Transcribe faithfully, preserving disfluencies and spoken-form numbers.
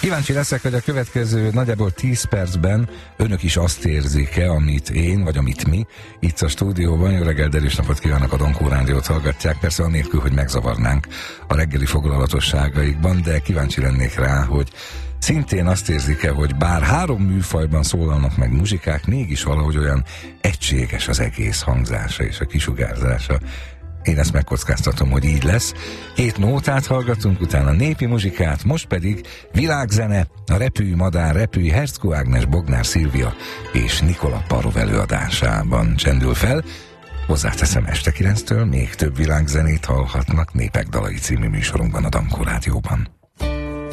Kíváncsi leszek, hogy a következő nagyjából tíz percben önök is azt érzik-e, amit én, vagy amit mi itt a stúdióban. Jó reggel, derűs napot kívánok, a Donkó Rádiót hallgatják, persze anélkül, hogy megzavarnánk a reggeli foglalatosságaikban, de kíváncsi lennék rá, hogy szintén azt érzik-e, hogy bár három műfajban szólalnak meg muzsikák, mégis valahogy olyan egységes az egész hangzása és a kisugárzása. Én ezt megkockáztatom, hogy így lesz. Két nótát hallgatunk, utána népi muzsikát, most pedig világzene, a Repülj Madár, Repülj Herczkó Ágnes, Bognár Szilvia és Nikola Parov előadásában csendül fel. Hozzáteszem, este kilenctől még több világzenét hallhatnak Népek dalai című műsorunkban a Donkó Rádióban.